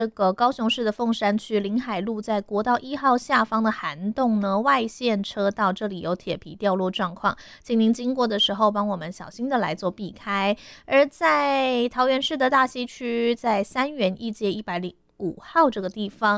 这个高雄市的凤山区临海路在国道1号下方的涵洞呢，外线车道这里有铁皮掉落状况，请您经过的时候帮我们小心的来做避开。而在桃园市的大溪区，在三元一街105号这个地方，